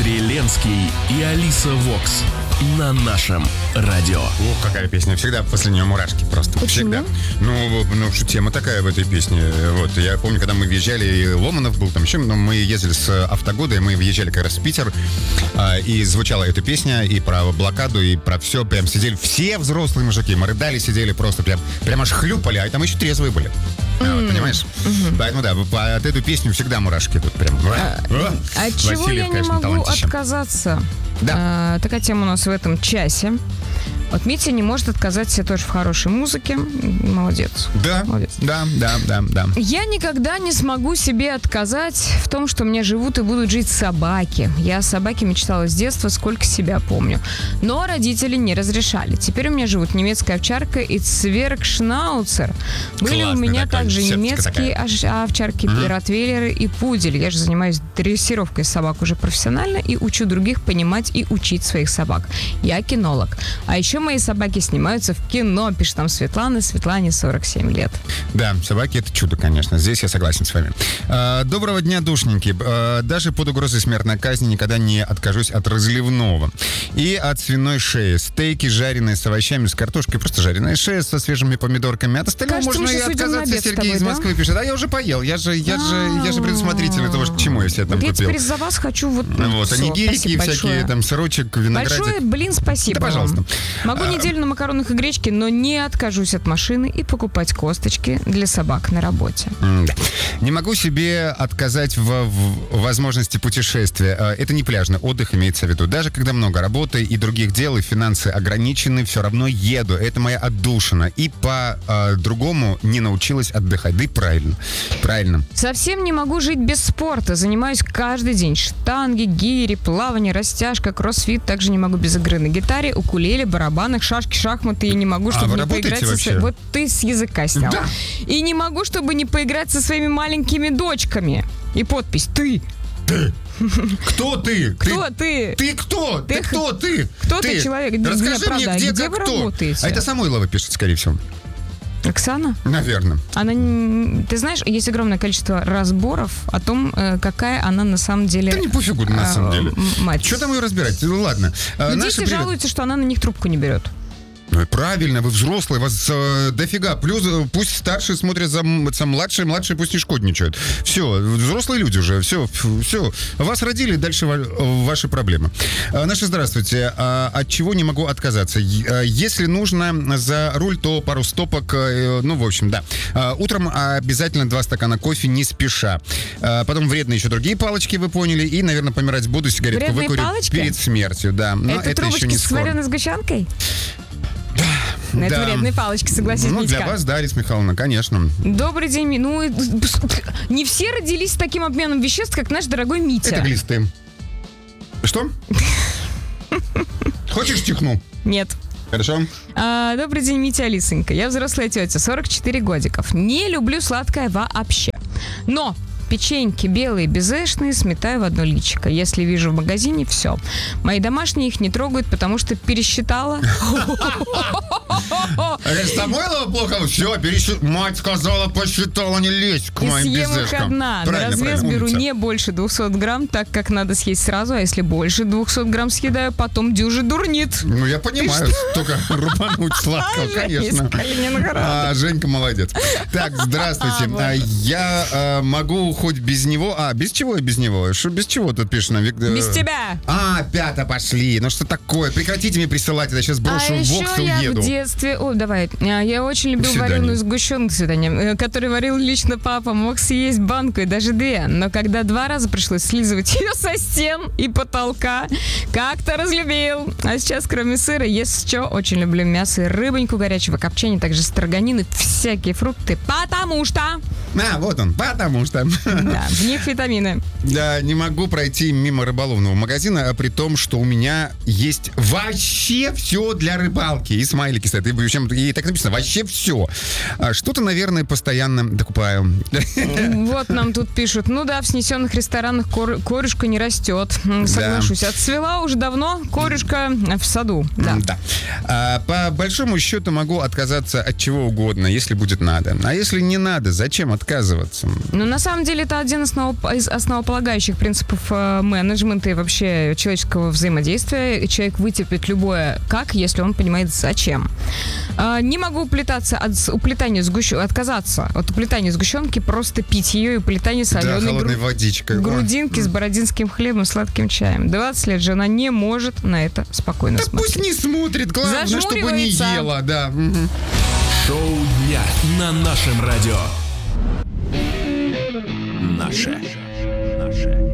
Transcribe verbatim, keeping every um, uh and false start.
Дмитрий Ленский и Алиса Вокс на нашем радио. Ох, какая песня. Всегда после нее мурашки просто. Почему? Всегда. Ну, ну, что тема такая в этой песне. Вот, я помню, когда мы въезжали, и Ломанов был там еще, но мы ездили с Автогода, и мы въезжали как раз в Питер, а, и звучала эта песня, и про блокаду, и про все. Прям сидели все взрослые мужики, мы рыдали, сидели просто, прям, прям аж хлюпали, а там еще трезвые были. Mm. Вот, понимаешь? Mm-hmm. Поэтому, да, от эту песню всегда мурашки тут прям. А, а, от чего Васильев, я не конечно, могу талантище. отказаться? Да. А, такая тема у нас в этом часе. Вот Митя не может отказать себе тоже в хорошей музыке. Молодец. Да, Молодец. да, да, да, да. Я никогда не смогу себе отказать в том, что у меня живут и будут жить собаки. Я о собаке мечтала с детства, сколько себя помню. Но родители не разрешали. Теперь у меня живут немецкая овчарка и цвергшнауцер. Были Классная у меня такая, также немецкие такая. овчарки, mm-hmm. ротвейлеры и пудель. Я же занимаюсь дрессировкой собак уже профессионально и учу других понимать и учить своих собак. Я кинолог. А еще мои собаки снимаются в кино, пишет там Светлана. Светлане сорок семь лет. Да, собаки — это чудо, конечно. Здесь я согласен с вами. А, доброго дня, душники. А, даже под угрозой смертной казни никогда не откажусь от разливного. И от свиной шеи. Стейки, жареные с овощами, с картошкой. Просто жареная шея со свежими помидорками. От остального Кажется, можно и отказаться. Сергей тобой, из Москвы да? пишет. А я уже поел. Я же, я же, я же предусмотрительный. Того, к чему я себе там вот купил. Я теперь за вас хочу вот... Вот, анигирики всякие, там, сырочек, виноградик. Большое, блин, спасибо. Да, пожалуйста. Могу неделю на макаронах и гречке, но не откажусь от машины и покупать косточки для собак на работе. Да. Не могу себе отказать в, в возможности путешествия. Это не пляжный отдых, имеется в виду. Даже когда много работы и других дел, и финансы ограничены, все равно еду. Это моя отдушина. И по-другому не научилась отдыхать. Да и правильно. Правильно. Совсем не могу жить без спорта. Занимаюсь каждый день. Штанги, гири, плавание, растяжка, кроссфит. Также не могу без игры на гитаре, укулеле, барабанах, шашки, шахматы. Я не могу, чтобы а не поиграть со... Вот ты с языка снял. Да. И не могу, чтобы не поиграть со своими маленькими дочками. И подпись «Ты». Ты. Кто ты? Кто ты? Ты кто? Ты, ты кто ты? Кто ты, ты человек? Расскажи Нет, правда, мне, где, где как, вы кто? работаете? А это Самойлова пишет, скорее всего. Оксана? Наверное. Она, ты знаешь, есть огромное количество разборов о том, какая она на самом деле... Да не пофигу на а, самом деле. Мать. Что там ее разбирать? Ну ладно. Но дети жалуются, что она на них трубку не берет. Ну, правильно, вы взрослые, вас э, дофига. Плюс пусть старшие смотрят за, за младшие, младшие пусть не шкодничают. Все, взрослые люди уже, все, все. Вас родили, дальше ва- ваши проблемы. А, наши здравствуйте. А, от чего не могу отказаться? Если нужно за руль, то пару стопок, э, ну, в общем, да. А, утром обязательно два стакана кофе, не спеша. А, потом вредные еще другие палочки, вы поняли. И, наверное, помирать буду, сигаретку вредные выкурю палочки? Перед смертью, да. Но это, это еще не с скоро. вареной сгущенкой? Да. Это вредные палочки, согласись, Ну, Митька. для вас, да, Алиса Михайловна, конечно. Добрый день. Ну, не все родились с таким обменом веществ, как наш дорогой Митя. Это глисты. Что? Хочешь чихну? Нет. Хорошо. А, добрый день, Митя, Алисонька. Я взрослая тетя, сорок четыре годиков. Не люблю сладкое вообще. Но... печеньки белые, безэшные, сметаю в одно личико. Если вижу в магазине, все. Мои домашние их не трогают, потому что пересчитала. Самойлова плохо? Все, пересчитала. Мать сказала, посчитала, не лезь к моим безэшкам. И съем их одна. На развес беру не больше двухсот грамм, так как надо съесть сразу, а если больше двухсот грамм съедаю, потом дюжи дурнит. Ну, я понимаю, только рубануть сладкого, конечно. А, Женька молодец. Так, здравствуйте. Я могу хоть без него... А, без чего я без него? Что без чего тут пишешь? На... Без тебя. А, пята пошли. Ну что такое? Прекратите мне присылать, я сейчас брошу а в Вокс и я уеду. в детстве... О, давай. Я очень любил вареную сгущенку, до свидания, который варил лично папа. Мог съесть банку и даже две. Но когда два раза пришлось слизывать ее со стен и потолка, как-то разлюбил. А сейчас, кроме сыра, есть что? Очень люблю мясо и рыбоньку горячего копчения, также строганины, всякие фрукты. Потому что... А, вот он, потому что... Да, в них витамины. Да, не могу пройти мимо рыболовного магазина, а при том, что у меня есть вообще все для рыбалки. И смайлики стоят, и, причем, и и так написано, вообще все. Что-то, наверное, постоянно докупаю. Вот нам тут пишут, ну да, в снесенных ресторанах кор- корюшка не растет. Соглашусь, да. Отцвела уже давно корюшка в саду. Да. Да. А, по большому счету могу отказаться от чего угодно, если будет надо. А если не надо, зачем отказываться? Ну, на самом деле, это один основ... из основополагающих принципов э, менеджмента и вообще человеческого взаимодействия. Человек вытерпит любое «как», если он понимает «зачем». Э, не могу уплетаться от уплетания сгущенки, отказаться от уплетания сгущенки, просто пить ее и уплетания соленой да, холодной гру... водичкой. грудинки О. с бородинским хлебом, сладким чаем. двадцать лет жена не может на это спокойно да смотреть. Пусть не смотрит, главное, чтобы не ела. Да. Угу. Шоу дня на нашем радио. Наше. Наше.